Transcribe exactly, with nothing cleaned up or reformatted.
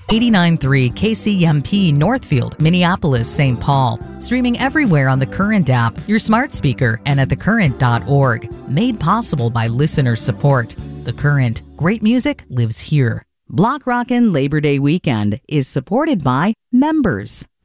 eighty-nine point three K C M P Northfield, Minneapolis, Saint Paul. Streaming everywhere on the Current app, your smart speaker, and at the current dot org. Made possible by listener support. The Current. Great music lives here. Block Rockin' Labor Day Weekend is supported by members.